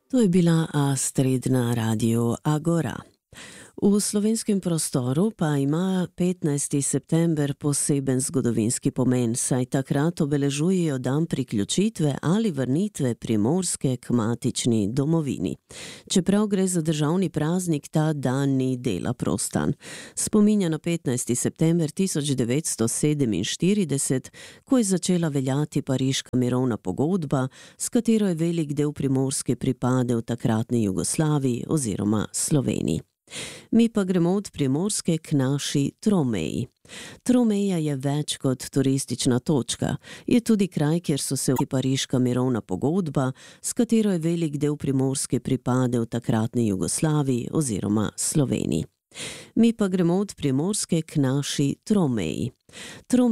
To je bila Astrid na radiu Agora. V slovenskem prostoru pa ima 15. september poseben zgodovinski pomen, saj takrat obeležujejo dan priključitve ali vrnitve Primorske k matični domovini. Čeprav gre za državni praznik, ta dan ni dela prostan. Spominja na 15. september 1947, ko je začela veljati Pariška mirovna pogodba, s katero je velik del Primorske pripadel takratni Jugoslaviji oziroma Sloveniji. Mi pa gremo od Primorske k naši tromeji. Tromeja je več kot turistična točka. Je tudi kraj, kjer so se Pariška mirovna pogodba, s katero je velik del Primorske pripadel takratni Jugoslaviji oziroma Sloveniji. Mi pa gremo od Primorske k naši tromeji.